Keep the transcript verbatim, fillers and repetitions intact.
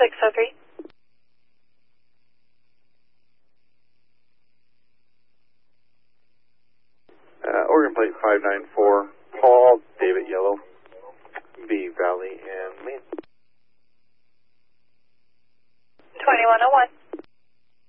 six oh three. Uh, Oregon plate five nine four, Paul, David Yellow, V Valley, and Maine.